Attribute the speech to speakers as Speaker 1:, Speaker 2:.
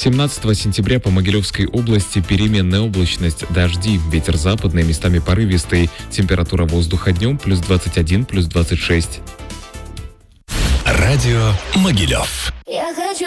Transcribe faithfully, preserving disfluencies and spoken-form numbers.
Speaker 1: семнадцатого сентября по Могилевской области переменная облачность, дожди, ветер западный, местами порывистый, температура воздуха днем плюс двадцать один, плюс двадцать шесть.
Speaker 2: Радио Могилев.